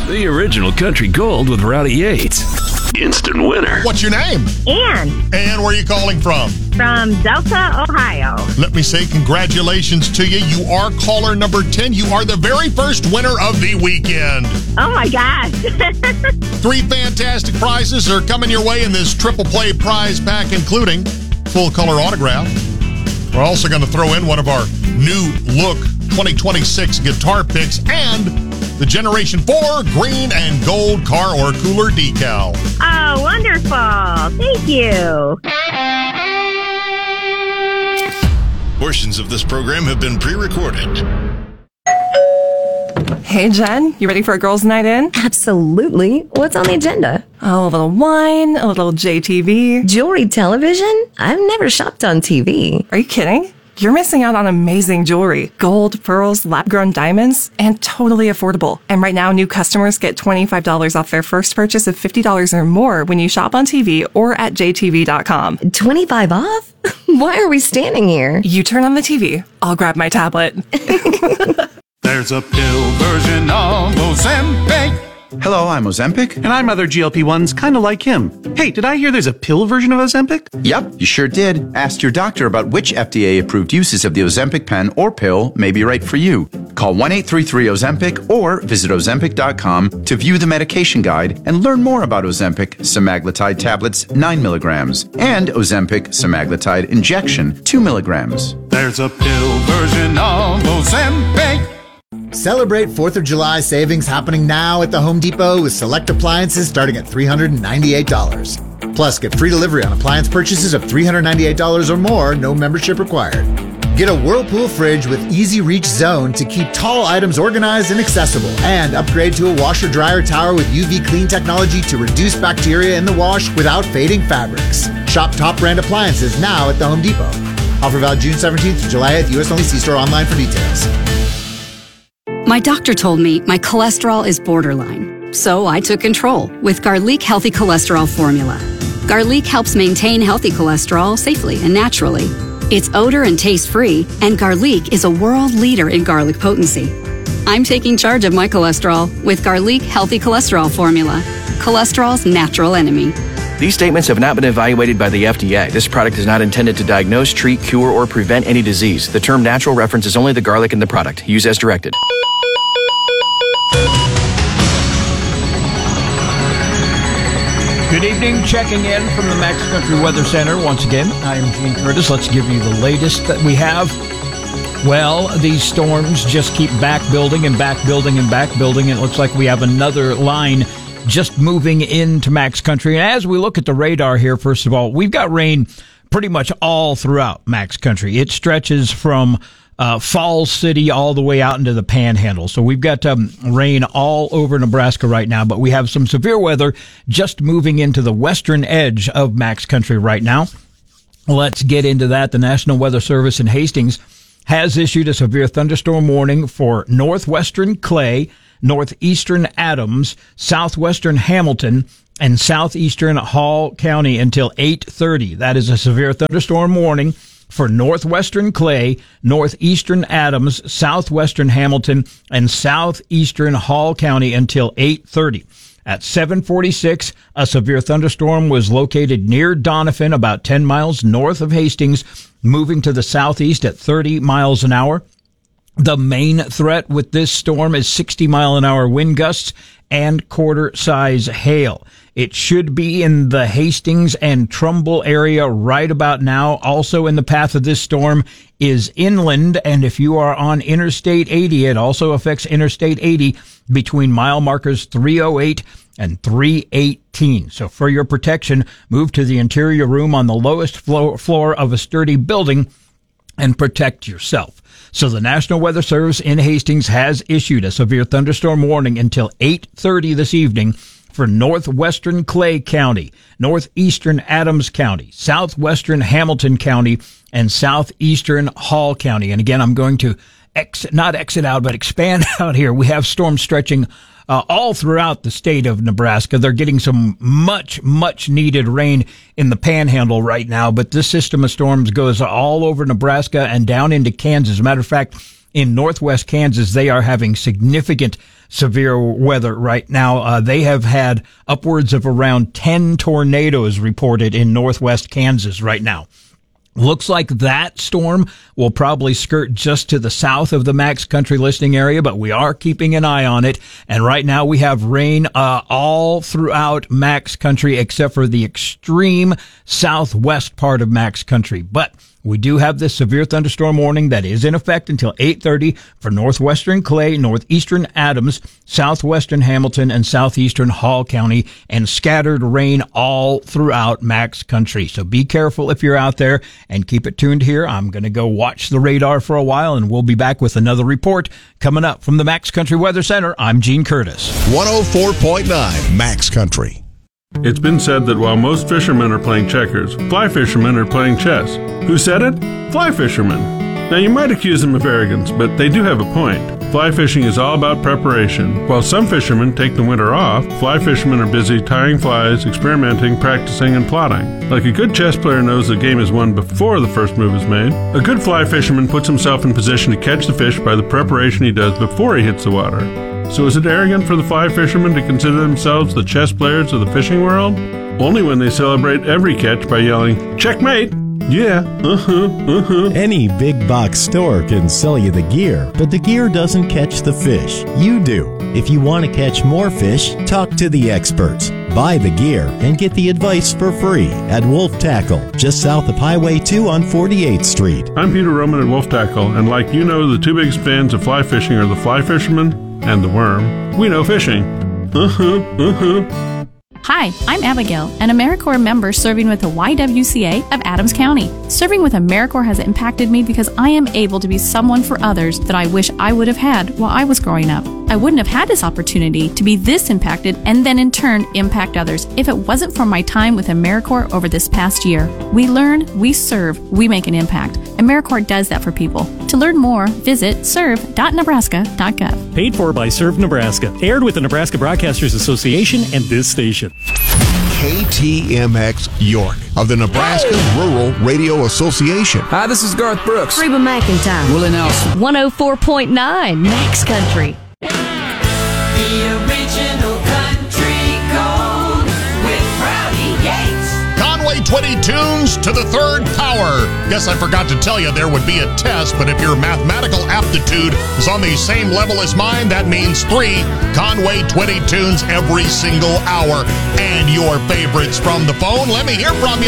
The original Country Gold with Rowdy Yates. Instant winner. What's your name? Ann. And where are you calling from? From Delta, Ohio. Let me say congratulations to you. You are caller number 10. You are the very first winner of the weekend. Oh, my gosh. 3 fantastic prizes are coming your way in this triple play prize pack, including full color autograph. We're also going to throw in one of our new look 2026 guitar picks and the Generation 4 green and gold car or cooler decal. Oh, wonderful. Thank you. Portions of this program have been pre-recorded. Hey, Jen, you ready for a girls' night in? Absolutely. What's on the agenda? Oh, a little wine, a little JTV. Jewelry television? I've never shopped on TV. Are you kidding? You're missing out on amazing jewelry. Gold, pearls, lab-grown diamonds, and totally affordable. And right now, new customers get $25 off their first purchase of $50 or more when you shop on TV or at jtv.com. 25 off? Why are we standing here? You turn on the TV. I'll grab my tablet. There's a pill version of Ozempic. Hello, I'm Ozempic. And I'm other GLP-1s kind of like him. Hey, did I hear there's a pill version of Ozempic? Yep, you sure did. Ask your doctor about which FDA-approved uses of the Ozempic pen or pill may be right for you. Call 1-833-OZEMPIC or visit Ozempic.com to view the medication guide and learn more about Ozempic semaglutide tablets 9 milligrams and Ozempic semaglutide injection 2 milligrams. There's a pill version of Ozempic. Celebrate 4th of July savings happening now at the Home Depot with select appliances starting at $398. Plus, get free delivery on appliance purchases of $398 or more, no membership required. Get a Whirlpool fridge with easy reach zone to keep tall items organized and accessible. And upgrade to a washer-dryer tower with UV clean technology to reduce bacteria in the wash without fading fabrics. Shop top brand appliances now at the Home Depot. Offer valid June 17th to July 8th. U.S. only. See store online for details. My doctor told me my cholesterol is borderline, so I took control with Garlic Healthy Cholesterol Formula. Garlic helps maintain healthy cholesterol safely and naturally. It's odor and taste-free, and Garlic is a world leader in garlic potency. I'm taking charge of my cholesterol with Garlic Healthy Cholesterol Formula, cholesterol's natural enemy. These statements have not been evaluated by the FDA. This product is not intended to diagnose, treat, cure, or prevent any disease. The term natural references only the garlic in the product. Use as directed. Good evening. Checking in from the Max Country Weather Center. Once again, I am Gene Curtis. Let's give you the latest that we have. Well, these storms just keep back building and back building and back building. It looks like we have another line just moving into Max Country. And as we look at the radar here, first of all, we've got rain pretty much all throughout Max Country. It stretches from Falls City all the way out into the Panhandle. So we've got rain all over Nebraska right now, but we have some severe weather just moving into the western edge of Max Country right now. Let's get into that. The National Weather Service in Hastings has issued a severe thunderstorm warning for northwestern Clay, northeastern Adams, southwestern Hamilton, and southeastern Hall County until 8:30. That is a severe thunderstorm warning for northwestern Clay, northeastern Adams, southwestern Hamilton, and southeastern Hall County until 8:30. At 7:46, a severe thunderstorm was located near Doniphan, about 10 miles north of Hastings, moving to the southeast at 30 miles an hour. The main threat with this storm is 60-mile-an-hour wind gusts and quarter-size hail. It should be in the Hastings and Trumbull area right about now. Also in the path of this storm is inland, and if you are on Interstate 80, it also affects Interstate 80 between mile markers 308 and 318. So for your protection, move to the interior room on the lowest floor of a sturdy building and protect yourself. So the National Weather Service in Hastings has issued a severe thunderstorm warning until 8:30 this evening for northwestern Clay County, northeastern Adams County, southwestern Hamilton County, and southeastern Hall County. And again, I'm going to expand out here. We have storms stretching all throughout the state of Nebraska. They're getting some much needed rain in the Panhandle right now, but this system of storms goes all over Nebraska and down into Kansas. As a matter of fact, in northwest Kansas, they are having significant severe weather right now. They have had upwards of around 10 tornadoes reported in northwest Kansas right now. Looks like that storm will probably skirt just to the south of the Max Country listening area, but we are keeping an eye on it. And right now we have rain all throughout Max Country except for the extreme southwest part of Max Country. But we do have this severe thunderstorm warning that is in effect until 8:30 for northwestern Clay, northeastern Adams, southwestern Hamilton, and southeastern Hall County, and scattered rain all throughout Max Country. So be careful if you're out there and keep it tuned here. I'm going to go watch the radar for a while, and we'll be back with another report coming up from the Max Country Weather Center. I'm Gene Curtis. 104.9 Max Country. It's been said that while most fishermen are playing checkers, fly fishermen are playing chess. Who said it? Fly fishermen. Now you might accuse them of arrogance, but they do have a point. Fly fishing is all about preparation. While some fishermen take the winter off, fly fishermen are busy tying flies, experimenting, practicing, and plotting. Like a good chess player knows the game is won before the first move is made, a good fly fisherman puts himself in position to catch the fish by the preparation he does before he hits the water. So is it arrogant for the fly fishermen to consider themselves the chess players of the fishing world? Only when they celebrate every catch by yelling, "Checkmate!" Yeah, Any big box store can sell you the gear, but the gear doesn't catch the fish. You do. If you want to catch more fish, talk to the experts. Buy the gear and get the advice for free at Wolf Tackle, just south of Highway 2 on 48th Street. I'm Peter Roman at Wolf Tackle, and like you know, the two biggest fans of fly fishing are the fly fisherman and the worm. We know fishing. Hi, I'm Abigail, an AmeriCorps member serving with the YWCA of Adams County. Serving with AmeriCorps has impacted me because I am able to be someone for others that I wish I would have had while I was growing up. I wouldn't have had this opportunity to be this impacted and then in turn impact others if it wasn't for my time with AmeriCorps over this past year. We learn, we serve, we make an impact. AmeriCorps does that for people. To learn more, visit serve.nebraska.gov. Paid for by Serve Nebraska. Aired with the Nebraska Broadcasters Association and this station. KTMX York of the Nebraska Rural Radio Association. Hi, this is Garth Brooks. Reba McEntire. Willie Nelson. 104.9 Max Country. The original country gold with Rowdy Yates. Conway 20 tunes to the third power. Guess I forgot to tell you there would be a test, but if your mathematical aptitude is on the same level as mine, that means 3 Conway 20 tunes every single hour. And your favorites from the phone. Let me hear from you.